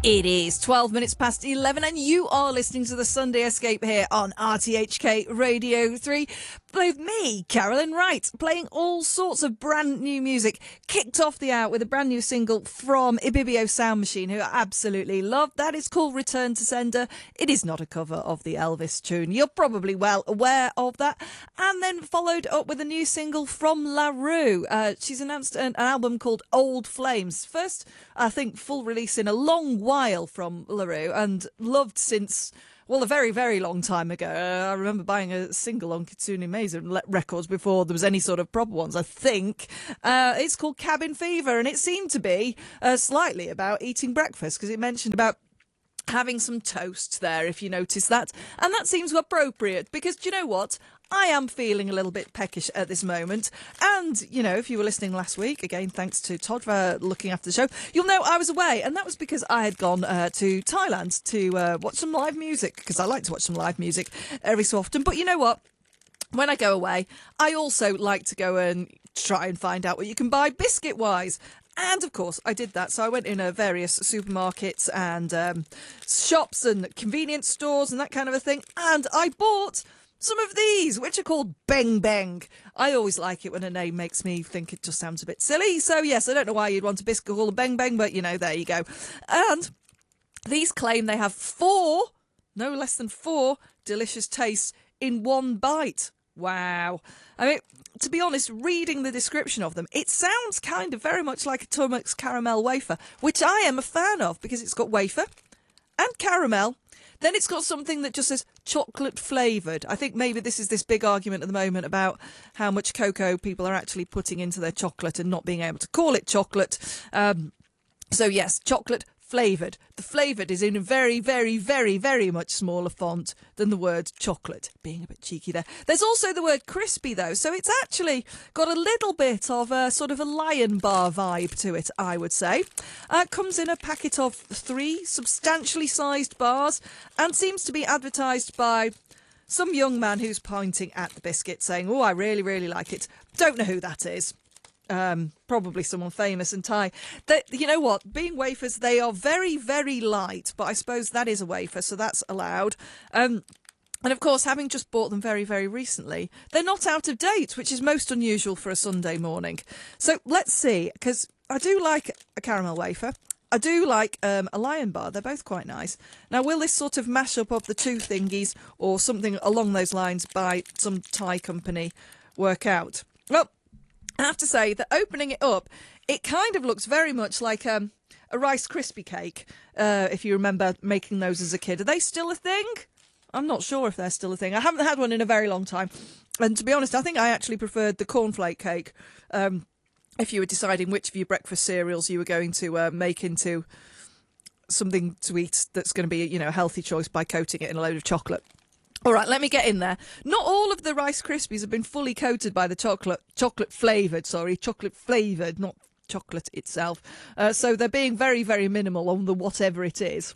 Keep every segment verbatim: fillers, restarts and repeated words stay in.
It is twelve minutes past eleven and you are listening to the Sunday Escape here on R T H K Radio three with me, Carolyn Wright, playing all sorts of brand new music. Kicked off the hour with a brand new single from Ibibio Sound Machine, who I absolutely love. That is called Return to Sender. It is not a cover of the Elvis tune. You're probably well aware of that. And then followed up with a new single from La Rue. Uh, she's announced an, an album called Old Flames. First, I think, full release in a long while from La Rue, and loved since, well, a very, very long time ago. Uh, I remember buying a single on Kitsune Mason Records before there was any sort of proper ones, I think. Uh, it's called Cabin Fever, and it seemed to be uh, slightly about eating breakfast, because it mentioned about having some toast there, if you notice that. And that seems appropriate, because do you know what? I am feeling a little bit peckish at this moment. And, you know, if you were listening last week, again, thanks to Todd for looking after the show, you'll know I was away. And that was because I had gone uh, to Thailand to uh, watch some live music, because I like to watch some live music every so often. But you know what? When I go away, I also like to go and try and find out what you can buy biscuit-wise. And, of course, I did that. So I went in uh, various supermarkets and um, shops and convenience stores and that kind of a thing. And I bought some of these, which are called Beng Beng. I always like it when a name makes me think it just sounds a bit silly. So, yes, I don't know why you'd want a biscuit called a Beng Beng, but, you know, there you go. And these claim they have four, no less than four, delicious tastes in one bite. Wow. I mean, to be honest, reading the description of them, it sounds kind of very much like a Tumex caramel wafer, which I am a fan of because it's got wafer and caramel. Then it's got something that just says chocolate flavoured. I think maybe this is this big argument at the moment about how much cocoa people are actually putting into their chocolate and not being able to call it chocolate. Um, so, yes, chocolate flavoured. The flavoured is in a very, very, very, very much smaller font than the word chocolate. Being a bit cheeky there. There's also the word crispy, though, so it's actually got a little bit of a sort of a Lion Bar vibe to it, I would say. Uh, comes in a packet of three substantially sized bars and seems to be advertised by some young man who's pointing at the biscuit saying, oh, I really, really like it. Don't know who that is. Um, probably someone famous in Thai. They, you know what? Being wafers, they are very, very light, but I suppose that is a wafer, so that's allowed. Um, and of course, having just bought them very, very recently, they're not out of date, which is most unusual for a Sunday morning. So let's see, because I do like a caramel wafer. I do like um, a Lion Bar. They're both quite nice. Now, will this sort of mash up of the two thingies or something along those lines by some Thai company work out? Well, I have to say that opening it up, it kind of looks very much like um, a Rice Krispie cake, uh, if you remember making those as a kid. Are they still a thing? I'm not sure if they're still a thing. I haven't had one in a very long time. And to be honest, I think I actually preferred the cornflake cake, um, if you were deciding which of your breakfast cereals you were going to uh, make into something to eat that's going to be, you know, a healthy choice by coating it in a load of chocolate. All right, let me get in there. Not all of the Rice Krispies have been fully coated by the chocolate, chocolate flavoured, sorry, chocolate flavoured, not chocolate itself. Uh, so they're being very, very minimal on the whatever it is.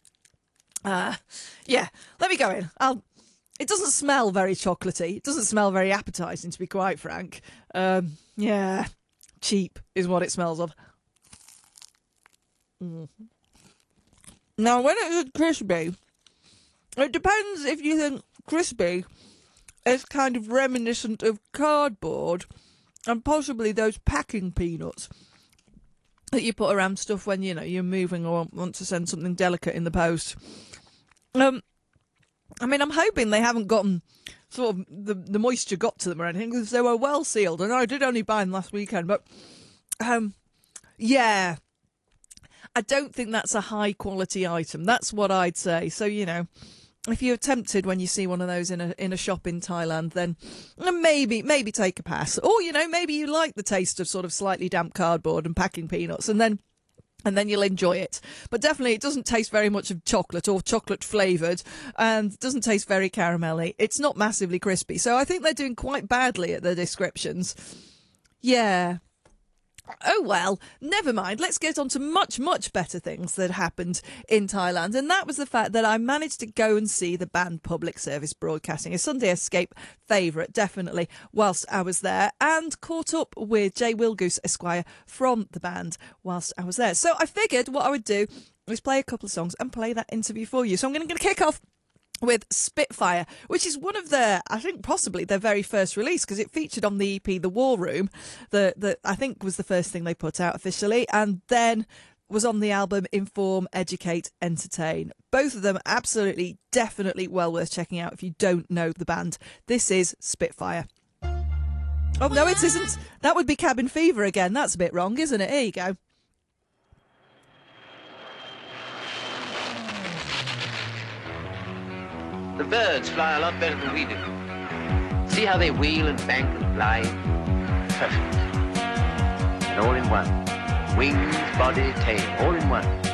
Uh, yeah, let me go in. I'll, it doesn't smell very chocolatey. It doesn't smell very appetising, to be quite frank. Um, yeah, cheap is what it smells of. Mm. Now, when it's crispy, it depends if you think crispy is kind of reminiscent of cardboard and possibly those packing peanuts that you put around stuff when, you know, you're moving or want to send something delicate in the post. Um, I mean, I'm hoping they haven't gotten sort of the, the moisture got to them or anything, because they were well sealed. And I did only buy them last weekend, but um, yeah, I don't think that's a high quality item. That's what I'd say. So, you know, if you're tempted when you see one of those in a in a shop in Thailand, then maybe maybe take a pass. Or, you know, maybe you like the taste of sort of slightly damp cardboard and packing peanuts, and then and then you'll enjoy it. But definitely it doesn't taste very much of chocolate or chocolate flavoured, and doesn't taste very caramelly. It's not massively crispy. So I think they're doing quite badly at the descriptions. Yeah. Oh, well, never mind. Let's get on to much, much better things that happened in Thailand. And that was the fact that I managed to go and see the band Public Service Broadcasting, a Sunday Escape favourite, definitely, whilst I was there, and caught up with Jay Wilgoose Esquire from the band whilst I was there. So I figured what I would do was play a couple of songs and play that interview for you. So I'm going to kick off with Spitfire, which is one of their, I think possibly their very first release, because it featured on the E P The War Room, that that I think was the first thing they put out officially, and then was on the album Inform, Educate, Entertain. Both of them absolutely, definitely well worth checking out if you don't know the band. This is Spitfire. Oh, no, it isn't. That would be Cabin Fever again. That's a bit wrong, isn't it? Here you go. The birds fly a lot better than we do. See how they wheel and bank and fly? Perfect. And all in one. Wings, body, tail, all in one.